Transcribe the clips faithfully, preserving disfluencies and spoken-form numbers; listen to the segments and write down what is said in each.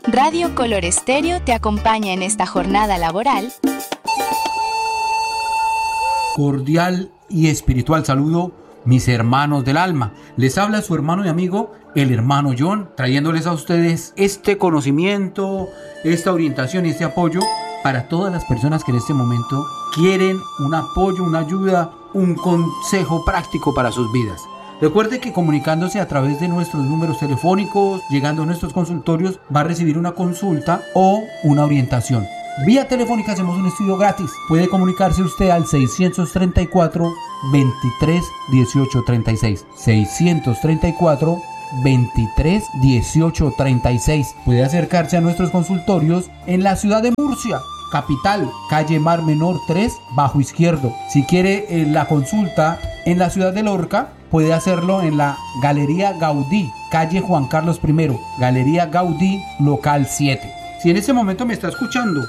Radio Color Estéreo te acompaña en esta jornada laboral. Cordial y espiritual saludo, mis hermanos del alma. Les habla su hermano y amigo, el hermano John, trayéndoles a ustedes este conocimiento, esta orientación y este apoyo para todas las personas que en este momento quieren un apoyo, una ayuda, un consejo práctico para sus vidas. Recuerde que comunicándose a través de nuestros números telefónicos, llegando a nuestros consultorios, va a recibir una consulta o una orientación. Vía telefónica hacemos un estudio gratis. Puede comunicarse usted al seiscientos treinta y cuatro, veintitrés, dieciocho, treinta y seis. seiscientos treinta y cuatro, veintitrés, dieciocho, treinta y seis. Puede acercarse a nuestros consultorios en la ciudad de Murcia, capital, calle Mar Menor tres, bajo izquierdo. Si quiere eh, la consulta en la ciudad de Lorca, puede hacerlo en la Galería Gaudí, calle Juan Carlos primero, Galería Gaudí, local siete. Si en este momento me está escuchando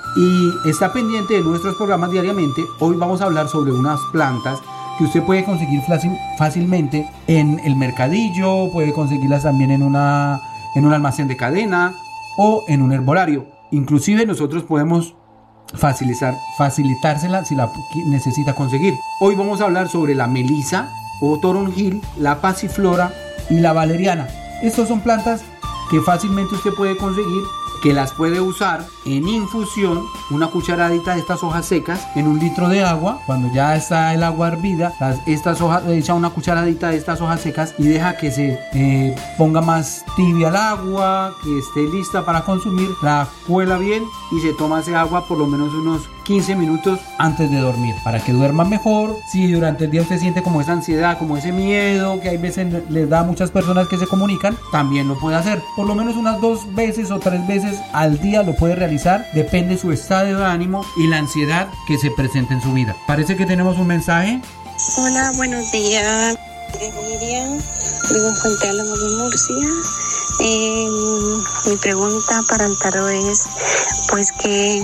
y está pendiente de nuestros programas diariamente, hoy vamos a hablar sobre unas plantas que usted puede conseguir fácilmente en el mercadillo, puede conseguirlas también en, una, en un almacén de cadena o en un herbolario. Inclusive nosotros podemos facilitar, facilitársela si la necesita conseguir. Hoy vamos a hablar sobre la melisa o toronjil, la pasiflora y la valeriana. Estas son plantas que fácilmente usted puede conseguir, que las puede usar en infusión, una cucharadita de estas hojas secas en un litro de agua. Cuando ya está el agua hervida, las, estas hojas, echa una cucharadita de estas hojas secas y deja que se eh, ponga más tibia el agua, que esté lista para consumir, la cuela bien y se toma ese agua por lo menos unos quince minutos antes de dormir, para que duerma mejor. Si durante el día usted siente como esa ansiedad, como ese miedo que hay veces les da a muchas personas que se comunican, también lo puede hacer. Por lo menos unas dos veces o tres veces al día lo puede realizar, depende de su estado de ánimo y la ansiedad que se presente en su vida. Parece que tenemos un mensaje. Hola, buenos días. Miriam, vivo en Fuente Álamo de Murcia. Eh, mi pregunta para el tarot es, pues que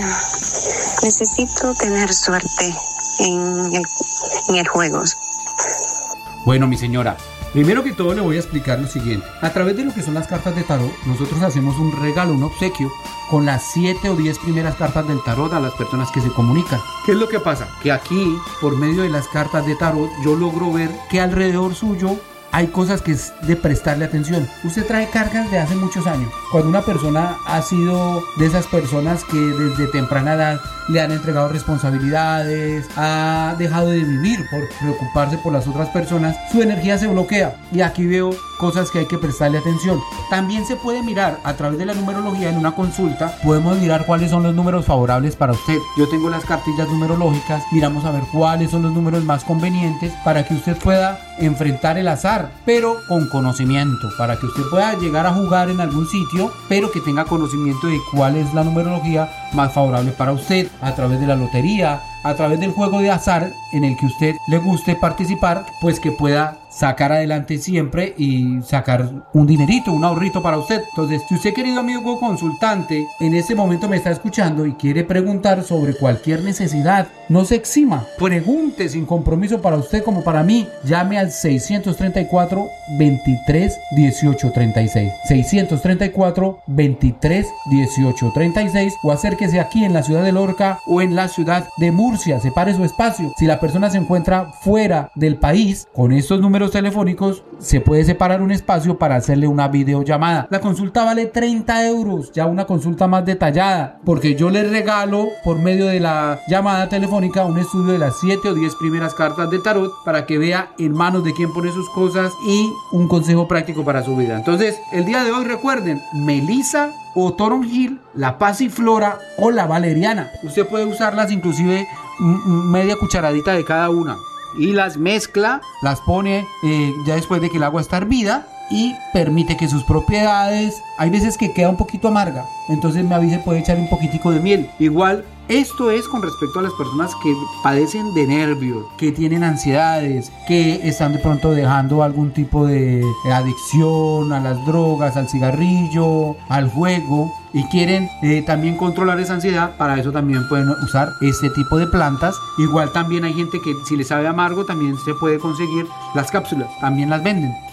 necesito tener suerte en el, en el juego. Bueno, mi señora, primero que todo le voy a explicar lo siguiente. A través de lo que son las cartas de tarot, nosotros hacemos un regalo, un obsequio con las siete o diez primeras cartas del tarot a las personas que se comunican. ¿Qué es lo que pasa? Que aquí, por medio de las cartas de tarot, yo logro ver que alrededor suyo hay cosas que es de prestarle atención. Usted trae cargas de hace muchos años. Cuando una persona ha sido de esas personas que desde temprana edad le han entregado responsabilidades, ha dejado de vivir por preocuparse por las otras personas, su energía se bloquea. Y aquí veo cosas que hay que prestarle atención. También se puede mirar a través de la numerología en una consulta. Podemos mirar cuáles son los números favorables para usted. Yo tengo las cartillas numerológicas. Miramos a ver cuáles son los números más convenientes para que usted pueda enfrentar el azar, pero con conocimiento, para que usted pueda llegar a jugar en algún sitio, pero que tenga conocimiento de cuál es la numerología más favorable para usted, a través de la lotería, a través del juego de azar en el que usted le guste participar, pues que pueda sacar adelante siempre y sacar un dinerito, un ahorrito para usted. Entonces, si usted, querido amigo consultante, en este momento me está escuchando y quiere preguntar sobre cualquier necesidad, no se exima, pregunte sin compromiso para usted como para mí. Llame al seiscientos treinta y cuatro, veintitrés, dieciocho, treinta y seis, seiscientos treinta y cuatro, veintitrés, dieciocho, treinta y seis, o acérquese aquí en la ciudad de Lorca o en la ciudad de Murcia. Separe su espacio. Si la persona se encuentra fuera del país, con estos números telefónicos se puede separar un espacio para hacerle una videollamada. La consulta vale treinta euros, ya una consulta más detallada, porque yo le regalo por medio de la llamada telefónica un estudio de las siete o diez primeras cartas de tarot para que vea en manos de quién pone sus cosas y un consejo práctico para su vida. Entonces, el día de hoy recuerden, melisa o toronjil, la pasiflora o la valeriana. Usted puede usarlas inclusive media cucharadita de cada una y las mezcla, las pone eh, ya después de que el agua está hervida y permite que sus propiedades, hay veces que queda un poquito amarga, entonces me avise, puede echar un poquitico de miel. Igual, esto es con respecto a las personas que padecen de nervios, que tienen ansiedades, que están de pronto dejando algún tipo de adicción a las drogas, al cigarrillo, al juego, y quieren eh, también controlar esa ansiedad. Para eso también pueden usar este tipo de plantas. Igual también hay gente que si le sabe amargo, también se puede conseguir las cápsulas, también las venden.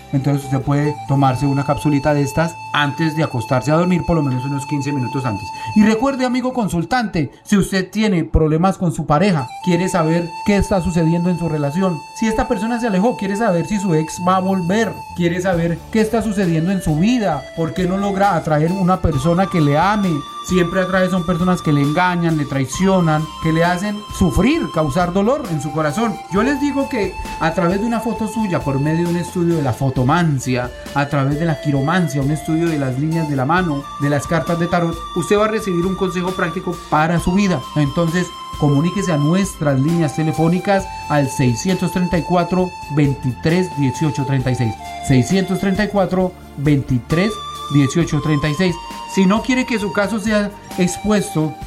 Entonces usted puede tomarse una capsulita de estas antes de acostarse a dormir, por lo menos unos quince minutos antes. Y recuerde, amigo consultante, si usted tiene problemas con su pareja, quiere saber qué está sucediendo en su relación, si esta persona se alejó, quiere saber si su ex va a volver, quiere saber qué está sucediendo en su vida, por qué no logra atraer una persona que le ame, siempre atrae son personas que le engañan, le traicionan, que le hacen sufrir, causar dolor en su corazón. Yo les digo que a través de una foto suya, por medio de un estudio de la fotomancia, a través de la quiromancia, un estudio de las líneas de la mano, de las cartas de tarot, usted va a recibir un consejo práctico para su vida. Entonces, comuníquese a nuestras líneas telefónicas al seiscientos treinta y cuatro, veintitrés, dieciocho, treinta y seis. seiscientos treinta y cuatro, veintitrés, dieciocho, treinta y seis. Si no quiere que su caso sea expuesto,